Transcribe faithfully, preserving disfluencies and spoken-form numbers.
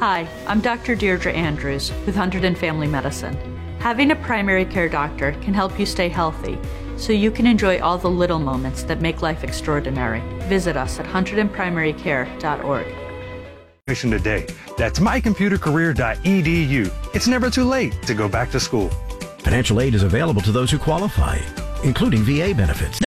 Hi, I'm Doctor Deirdre Andrews with Hunterdon Family Medicine. Having a primary care doctor can help you stay healthy, so you can enjoy all the little moments that make life extraordinary. Visit us at hunterdon primary care dot org. Today. That's my computer career dot e d u. It's never too late to go back to school. Financial aid is available to those who qualify, including V A benefits.